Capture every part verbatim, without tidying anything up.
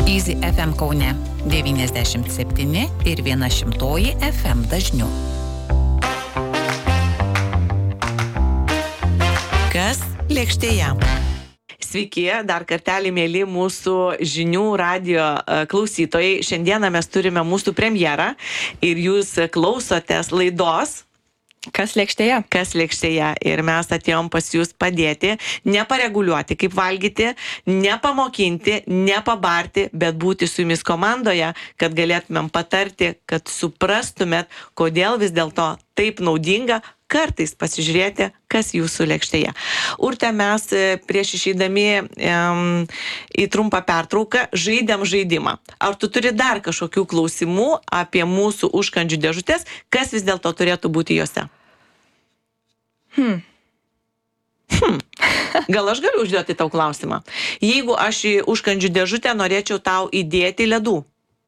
Easy F M Kaune devyniasdešimt septyni ir viena šimtoji F M dažniu. Kas lėkštėje? Sveiki, dar kartelį mėly mūsų žinių radijo klausytojai. Šiandieną mes turime mūsų premjerą ir jūs klausotės laidos Kas lėkštėje? Kas lėkštėje. Ir mes atėjom pas jūs padėti, nepareguliuoti, kaip valgyti, nepamokinti, nepabarti, bet būti su jumis komandoje, kad galėtumėm patarti, kad suprastumėt, kodėl vis dėlto taip naudinga kartais pasižiūrėti, kas jūsų lėkštėje. Urte, mes prieš išeidami um, į trumpą pertrauką žaidėm žaidimą. Ar tu turi dar kažkokių klausimų apie mūsų užkandžių dėžutės, kas vis dėlto turėtų būti juose? Hmm. Hmm. Gal aš galiu užduoti tau klausimą? Jeigu aš į užkandžių dėžutę norėčiau tau įdėti ledų?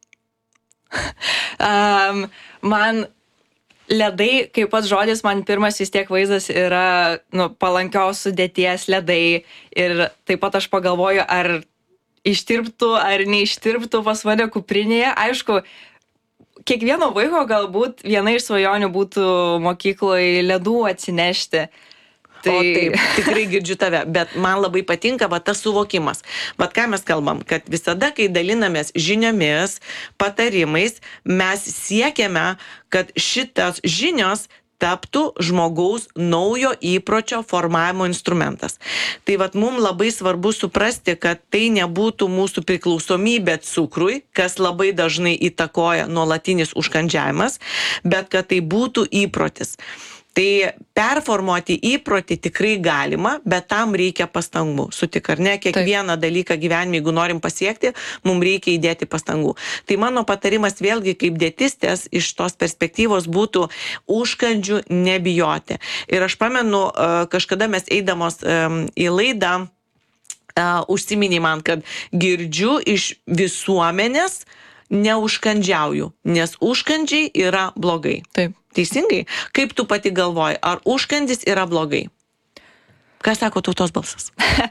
um, man... Ledai, kaip pats žodis, man pirmas vis tiek vaizdas yra nu, palankios sudėties ledai ir taip pat aš pagalvoju, ar ištirptų ar neištirptų pas mane kuprinėje. Aišku, kiekvieno vaiko galbūt viena iš svajonių būtų mokykloje ledų atsinešti. Tai... O taip, tikrai girdžiu tave, bet man labai patinka va, tas suvokimas. Vat ką mes kalbam, kad visada, kai dalinamės žiniomis, patarimais, mes siekiame, kad šitas žinios taptų žmogaus naujo įpročio formavimo instrumentas. Tai vat mums labai svarbu suprasti, kad tai nebūtų mūsų priklausomybė cukrui, kas labai dažnai įtakoja nuolatinis užkandžiavimas, bet kad tai būtų įprotis. Tai performuoti įprotį tikrai galima, bet tam reikia pastangų. Sutik, ar ne? Kiekvieną Taip. dalyką gyvenime, jeigu norim pasiekti, mums reikia įdėti pastangų. Tai mano patarimas vėlgi kaip dietistės iš tos perspektyvos būtų užkandžių nebijoti. Ir aš pamenu, kažkada mes eidamos į laidą, užsiminė man, kad girdžiu iš visuomenės neužkandžiauju, nes užkandžiai yra blogai. Taip. Teisingai? Kaip tu pati galvoji, ar užkandis yra blogai? Ką sako tautos balsas?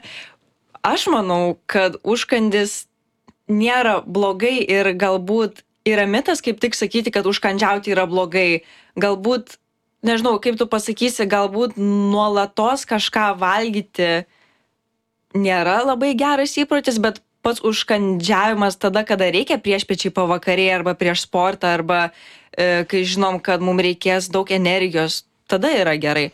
Aš manau, kad užkandis nėra blogai ir galbūt yra mitas, kaip tik sakyti, kad užkandžiauti yra blogai. Galbūt, nežinau, kaip tu pasakysi, galbūt nuolatos kažką valgyti nėra labai geras įprotis, bet pats užkandžiavimas tada, kada reikia priešpiečiai pavakarėje arba prieš sportą arba e, kai žinom, kad mums reikės daug energijos, tada yra gerai.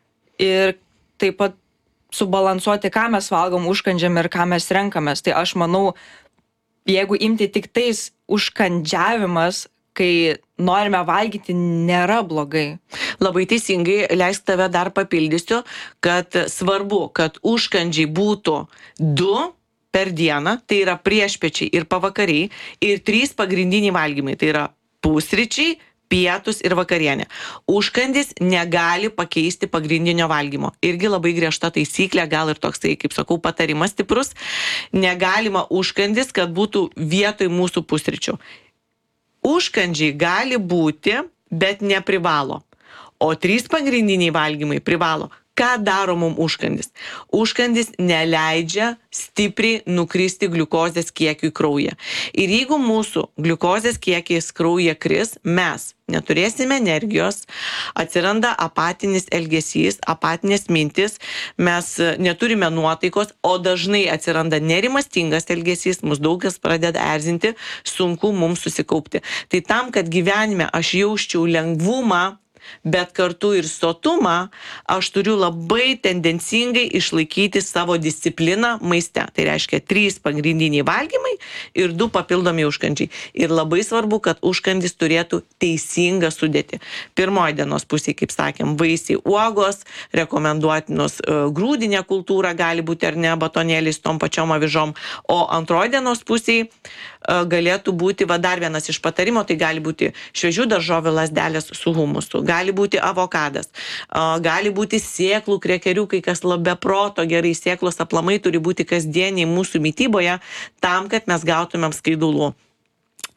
Ir taip pat subalansuoti, ką mes valgom užkandžiam ir ką mes renkamės. Tai aš manau, jeigu imti tik tais užkandžiavimas, kai norime valgyti, nėra blogai. Labai teisingai, leisk tave dar papildysiu, kad svarbu, kad užkandžiai būtų du per dieną, tai yra priešpiečiai ir pavakariai, ir trys pagrindiniai valgymai, tai yra pusryčiai, pietus ir vakarienė. Užkandis negali pakeisti pagrindinio valgymo. Irgi labai griežta taisyklė, gal ir toksai, kaip sakau, patarimas stiprus. Negalima užkandis, kad būtų vietoj mūsų pusryčių. Užkandžiai gali būti, bet neprivalo. O trys pagrindiniai valgymai privalo. Ką daro mums užkandis? Užkandis neleidžia stipriai nukristi gliukozės kiekiui kraujyje. Ir jeigu mūsų gliukozės kiekis kraujyje kris, mes neturėsime energijos, atsiranda apatinis elgesys, apatinės mintis, mes neturime nuotaikos, o dažnai atsiranda nerimastingas elgesys, mus daug kas pradeda erzinti, sunku mums susikaupti. Tai tam, kad gyvenime aš jausčiau lengvumą, bet kartu ir sotumą, aš turiu labai tendencingai išlaikyti savo discipliną maiste. Tai reiškia trys pagrindiniai valgymai ir du papildomi užkandžiai. Ir labai svarbu, kad užkandis turėtų teisingą sudėtį. Pirmoji dienos pusėje, kaip sakėm, vaisiai, uogos, rekomenduotinos grūdinė kultūra, gali būti ar ne batonėliai su tom pačiom avižom, o antroji dienos pusėje galėtų būti, va dar vienas iš patarimo, tai gali būti šviežių daržovių lazdelės su humusu, gali būti avokadas, gali būti sėklų krekeriukai, kas labai proto gerai, sėklos aplamai turi būti kasdieniai mūsų mityboje, tam, kad mes gautumėm skaidulų.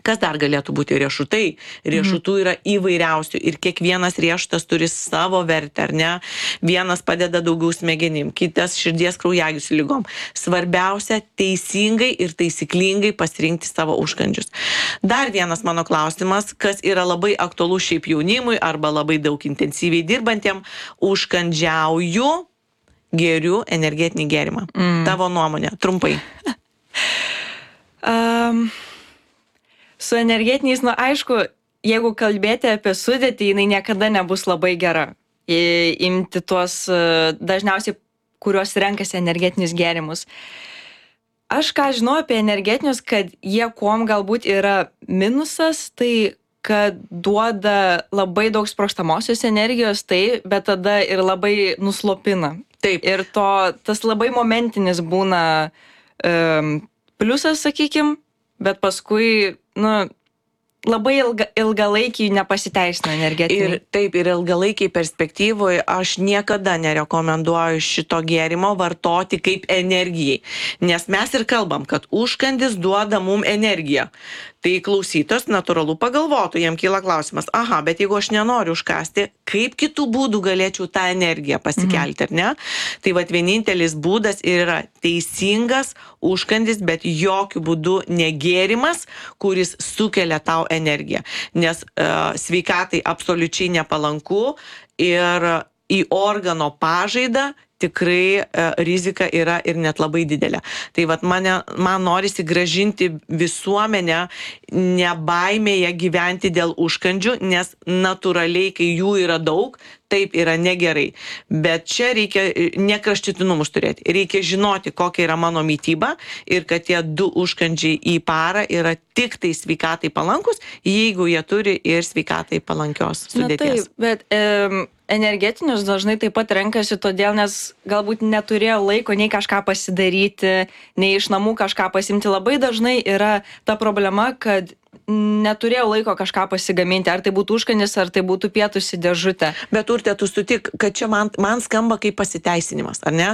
Kas dar galėtų būti? Riešutai. Riešutų yra įvairiausių ir kiekvienas riešutas turi savo vertę, ar ne? Vienas padeda daugiau smegenim, kitas širdies kraujagyslių lygom. Svarbiausia teisingai ir taisyklingai pasirinkti savo užkandžius. Dar vienas mano klausimas, kas yra labai aktualu šiaip jaunimui arba labai daug intensyviai dirbantiem, užkandžiauju, geriu energetinį gėrimą. Mm. Tavo nuomonė, trumpai. um... Su energetiniais, nu aišku, jeigu kalbėti apie sudėtį, jinai niekada nebus labai gera. I, imti tuos dažniausiai, kuriuos renkasi energetinius gėrimus. Aš ką žinau apie energetinius, kad jie kuom galbūt yra minusas, tai kad duoda labai daug sprogstamosios energijos, tai, bet tada ir labai nuslopina. Taip. Ir to, tas labai momentinis būna um, pliusas, sakykim, bet paskui, nu, labai ilga, ilgalaikiai nepasiteisina energetiniai. Ir taip, ir ilgalaikiai perspektyvoje aš niekada nerekomenduoju šito gėrimo vartoti kaip energijai. Nes mes ir kalbam, kad užkandis duoda mum energiją. Tai klausytos natūralu pagalvotų, jam kyla klausimas, aha, bet jeigu aš nenoriu užkasti, kaip kitų būdų galėčiau tą energiją pasikelti, ar ne? Tai vat vienintelis būdas yra teisingas užkandis, bet jokių būdų negėrimas, kuris sukelia tau energiją. Nes uh, sveikatai absoliučiai nepalanku ir į organo pažaidą tikrai e, rizika yra ir net labai didelė. Tai vat mane, man norisi grąžinti visuomenę nebaimėje gyventi dėl užkandžių, nes natūraliai, kai jų yra daug, taip yra negerai. Bet čia reikia ne kraštutinumus turėti. Reikia žinoti, kokia yra mano mytyba ir kad tie du užkandžiai į parą yra tik tai sveikatai palankus, jeigu jie turi ir sveikatai palankios sudėties. Na taip, bet e, energetinius dažnai taip pat renkasi todėl, nes galbūt neturėjo laiko nei kažką pasidaryti, nei iš namų kažką pasimti. Labai dažnai yra ta problema, kad neturėjau laiko kažką pasigaminti, ar tai būtų užkandis, ar tai būtų pietus į dėžutę. Bet Urte, tu sutik, kad čia man, man skamba kaip pasiteisinimas, ar ne?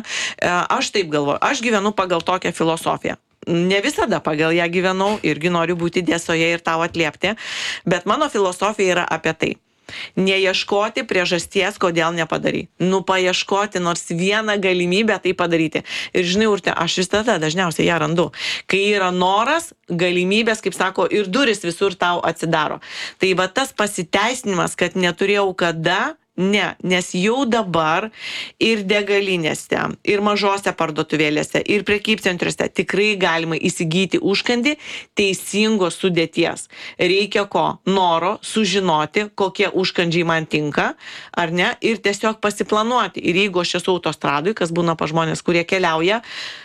Aš taip galvoju, aš gyvenu pagal tokią filosofiją. Ne visada pagal ją gyvenau, irgi noriu būti tiesoje ir tau atliepti, bet mano filosofija yra apie tai. Neieškoti priežasties, kodėl nepadarai. Nu, paieškoti nors vieną galimybę tai padaryti. Ir žinai, Urte, aš visada dažniausiai ją randu. Kai yra noras, galimybės, kaip sako, ir duris visur tau atsidaro. Tai va tas pasiteisinimas, kad neturėjau kada, ne, nes jau dabar ir degalinėse, ir mažose parduotuvėlėse, ir prekybcentriuose tikrai galima įsigyti užkandį teisingos sudėties. Reikia ko? Noro sužinoti, kokie užkandžiai man tinka, ar ne, ir tiesiog pasiplanuoti. Ir jeigu aš esu autostradui, kas būna pa žmonės, kurie keliauja,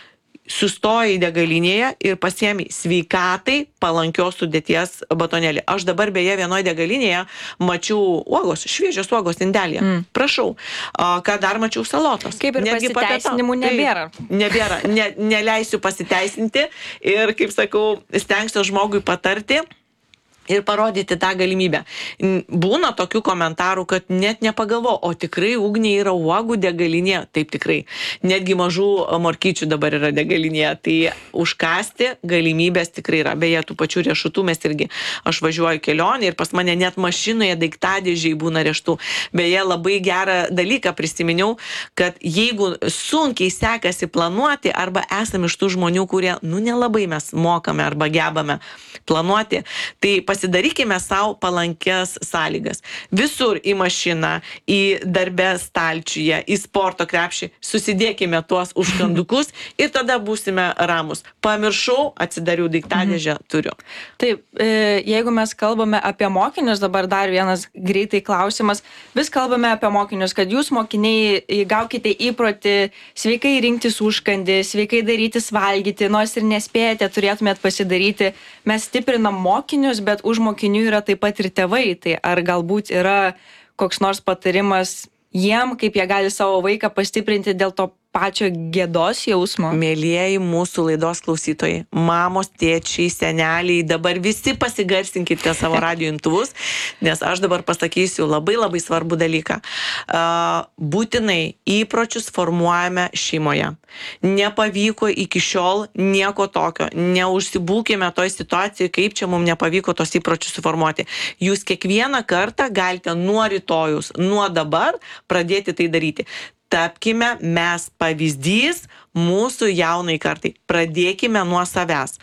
sustoji degalinėje ir pasiemi sveikatai palankios sudėties batonėlį. Aš dabar beje vienoje degalinėje mačiau uogos, šviežios uogos indelėje. Mm. Prašau, a, ką dar mačiau salotos. Kaip ir netgi pasiteisinimų nebėra. Tai, nebėra, ne, neleisiu pasiteisinti ir, kaip sakau, stengsiu žmogui patarti ir parodyti tą galimybę. Būna tokių komentarų, kad net nepagalvo, o tikrai Ugnė yra uogų degalinė, taip tikrai. Netgi mažų morkyčių dabar yra degalinė, tai užkasti galimybės tikrai yra. Beje, tų pačių riešutų mes irgi, aš važiuoju kelionį ir pas mane net mašinoje daiktadėžiai būna riešutų. Beje, labai gerą dalyką prisiminiau, kad jeigu sunkiai sekasi planuoti, arba esame iš tų žmonių, kurie, nu, nelabai mes mokame arba gebame planuoti, tai pasidarykime savo palankias sąlygas. Visur į mašiną, į darbę stalčiuje, į sporto krepšį susidėkime tuos užkandukus ir tada būsime ramus. Pamiršau, atsidariau daiktadėžę, turiu. Taip, jeigu mes kalbame apie mokinius, dabar dar vienas greitai klausimas. Vis kalbame apie mokinius, kad jūs mokiniai gaukite įprotį sveikai rinktis užkandį, sveikai darytis valgyti, nors ir nespėjate, turėtumėt pasidaryti. Mes stiprinam mokinius, bet už mokinių yra taip pat ir tėvai. Tai ar galbūt yra koks nors patarimas jiem, kaip jie gali savo vaiką pastiprinti dėl to pačio gėdos jausmo. Mėlieji mūsų laidos klausytojai, mamos, tėčiai, seneliai, dabar visi pasigarsinkite savo radijo imtuvus, nes aš dabar pasakysiu labai labai svarbų dalyką. Būtinai įpročius formuojame šeimoje. Nepavyko iki šiol nieko tokio. Neužsibūkime toj situacijai, kaip čia mums nepavyko tos įpročius suformuoti. Jūs kiekvieną kartą galite nuo rytojus, nuo dabar pradėti tai daryti. Tapkime mes pavyzdys mūsų jaunai kartai. Pradėkime nuo savęs.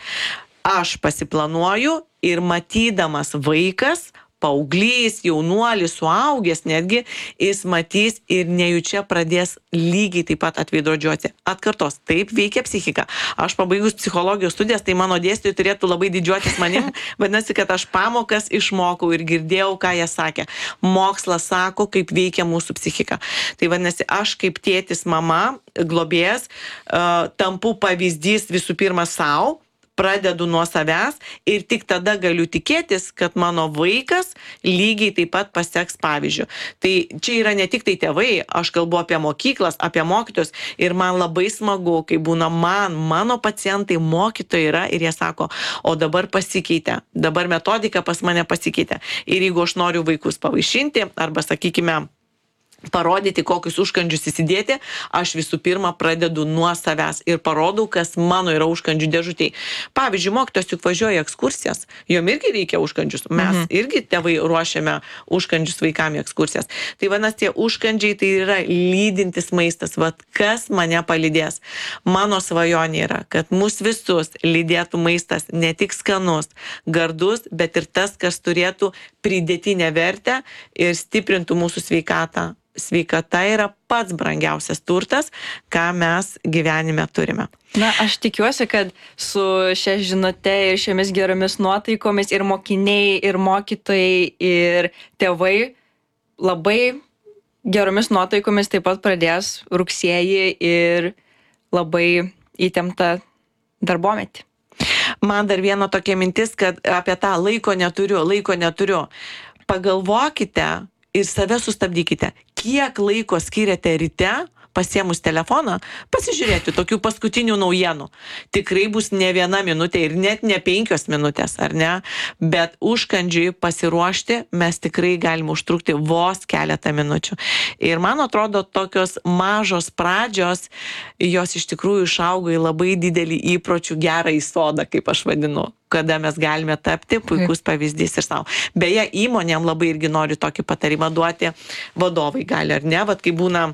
Aš pasiplanuoju ir matydamas vaikas, paauglys, jaunuolis, suaugęs netgi, jis matys ir nejučia pradės lygiai taip pat atveidrodžiuoti. Atkartos, taip veikia psichika. Aš pabaigus psichologijos studijas, tai mano dėstytojai turėtų labai didžiuotis manim, vadinasi, kad aš pamokas išmokau ir girdėjau, ką jie sakė. Mokslas sako, kaip veikia mūsų psichika. Tai vadinasi, aš kaip tėtis, mama, globėjas, uh, tampu pavyzdys visų pirma savo, pradedu nuo savęs ir tik tada galiu tikėtis, kad mano vaikas lygiai taip pat paseks pavyzdžiu. Tai čia yra ne tik tai tėvai, aš kalbu apie mokyklas, apie mokytojus ir man labai smagu, kai būna man, mano pacientai mokytojai yra ir jie sako, o dabar pasikeitė, dabar metodika pas mane pasikeitė. Ir jeigu aš noriu vaikus pavaišinti arba, sakykime, parodyti, kokius užkandžius įsidėti, aš visų pirma pradedu nuo savęs ir parodau, kas mano yra užkandžių dėžutėj. Pavyzdžiui, mokytojas juk važiuoja į ekskursijas, jom irgi reikia užkandžius. Mes mhm. irgi tėvai ruošiame užkandžius vaikam į ekskursijas. Tai vanas tie užkandžiai tai yra lydintis maistas. Vat kas mane palydės. Mano svajonė yra, kad mus visus lydėtų maistas ne tik skanus, gardus, bet ir tas, kas turėtų pridėtinę vertę ir stiprintų mūsų sveikatą. Sveikata yra pats brangiausias turtas, ką mes gyvenime turime. Na, aš tikiuosi, kad su šia žinute ir šiomis geromis nuotaikomis ir mokiniai, ir mokytojai, ir tėvai labai geromis nuotaikomis taip pat pradės rugsėjį ir labai įtemptą darbometį. Man dar viena tokia mintis, kad apie tą laiko neturiu, laiko neturiu. Pagalvokite ir save sustabdykite. Kiek laiko skiriate ryte, pasiėmus telefoną, pasižiūrėti tokių paskutinių naujienų. Tikrai bus ne viena minutė ir net ne penkios minutės, ar ne? Bet užkandžiui pasiruošti mes tikrai galime užtrukti vos keletą minučių. Ir man atrodo, tokios mažos pradžios, jos iš tikrųjų išaugo į labai didelį įpročių gerą į sodą, kaip aš vadinu, kada mes galime tapti puikus pavyzdys ir savo. Beje, įmonėm labai irgi noriu tokį patarimą duoti, vadovai gali, ar ne, vat kai būna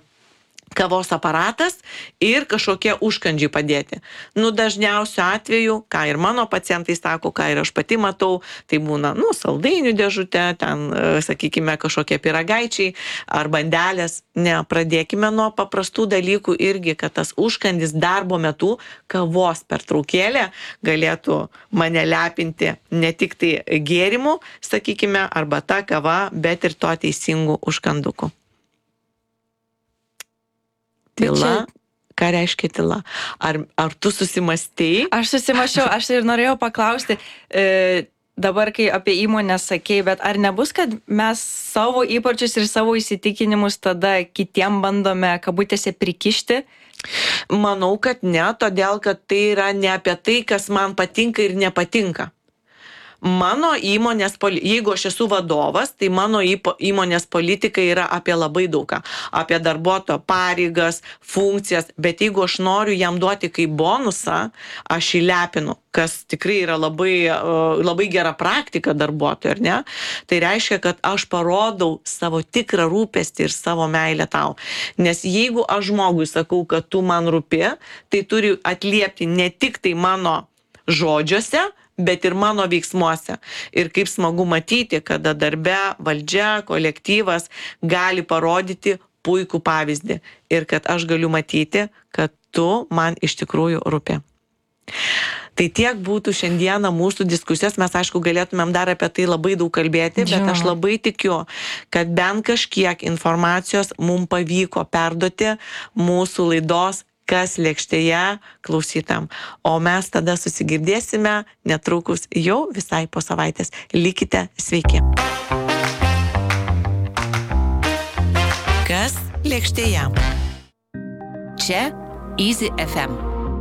kavos aparatas ir kažkokie užkandžiai padėti. Nu, dažniausiu atveju, ką ir mano pacientai sako, ką ir aš pati matau, tai būna, nu, saldainių dėžutė, ten, sakykime, kažkokie pyragaičiai ar bandelės. Ne, pradėkime nuo paprastų dalykų irgi, kad tas užkandis darbo metu, kavos pertraukėlė galėtų mane lepinti ne tik tai gėrimų, sakykime, arba ta kava, bet ir to teisingų užkandukų. Tyla, ką reiškia tyla? Ar, ar tu susimastei? Aš susimašiau, aš ir norėjau paklausti, e, dabar kai apie įmonę sakei, bet ar nebus, kad mes savo įpročius ir savo įsitikinimus tada kitiem bandome kabutėse prikišti? Manau, kad ne, todėl kad tai yra ne apie tai, kas man patinka ir nepatinka. Mano įmonės, jeigu aš esu vadovas, tai mano įmonės politika yra apie labai daugą, apie darbuotojo pareigas, funkcijas, bet jeigu aš noriu jam duoti kaip bonusą, aš įlepinu, kas tikrai yra labai, labai gera praktika darbuotojo, ar ne? Tai reiškia, kad aš parodau savo tikrą rūpestį ir savo meilę tau. Nes jeigu aš žmogui sakau, kad tu man rūpi, tai turi atliepti ne tik tai mano žodžiuose, bet ir mano veiksmuose. Ir kaip smagu matyti, kada darbe, valdžia, kolektyvas gali parodyti puikų pavyzdį. Ir kad aš galiu matyti, kad tu man iš tikrųjų rūpi. Tai tiek būtų šiandieną mūsų diskusijos. Mes, aišku, galėtumėm dar apie tai labai daug kalbėti, bet aš labai tikiu, kad bent kažkiek informacijos mums pavyko perduoti mūsų laidos Kas lėkštėje klausytam. O mes tada susigirdėsime netrukus jau visai po savaitės. Likite sveiki. Kas lėkštėje? Čia Easy F M.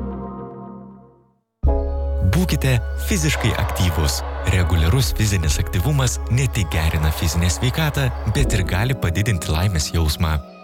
Būkite fiziškai aktyvūs. Reguliarus fizinis aktyvumas ne tik gerina fizinę sveikatą, bet ir gali padidinti laimės jausmą.